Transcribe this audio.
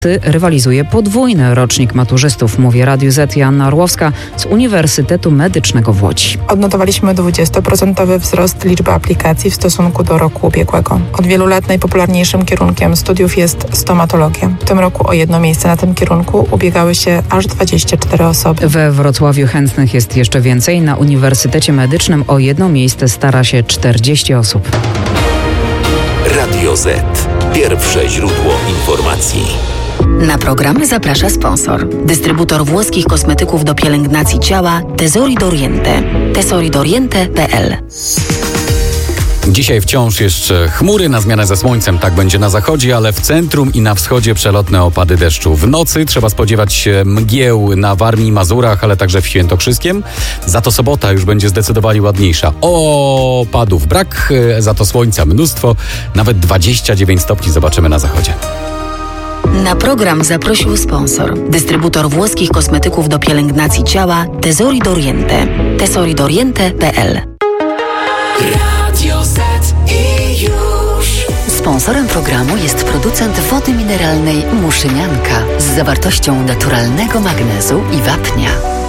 Rywalizuje podwójny rocznik maturzystów, mówi Radiu Z Joanna Orłowska z Uniwersytetu Medycznego w Łodzi. Odnotowaliśmy 20% wzrost liczby aplikacji w stosunku do roku ubiegłego. Od wielu lat najpopularniejszym kierunkiem studiów jest stomatologia. W tym roku o jedno miejsce na tym kierunku ubiegały się aż 24 osoby. We Wrocławiu chętnych jest jeszcze więcej. Na Uniwersytecie Medycznym o jedno miejsce stara się 40 osób. Radio Z. Pierwsze źródło informacji. Na program zaprasza sponsor. Dystrybutor włoskich kosmetyków do pielęgnacji ciała Tesori d'Oriente. tesoridoriente.pl. Dzisiaj wciąż jeszcze chmury, na zmianę ze słońcem, tak będzie na zachodzie, ale w centrum i na wschodzie przelotne opady deszczu. W nocy trzeba spodziewać się mgieł na Warmii i Mazurach, ale także w Świętokrzyskiem. Za to sobota już będzie zdecydowanie ładniejsza. Opadów brak, za to słońca mnóstwo, nawet 29 stopni zobaczymy na zachodzie. Na program zaprosił sponsor. Dystrybutor włoskich kosmetyków do pielęgnacji ciała Tesori d'Oriente. tesoridoriente.pl. Radio Z i już. Sponsorem programu jest producent wody mineralnej Muszynianka z zawartością naturalnego magnezu i wapnia.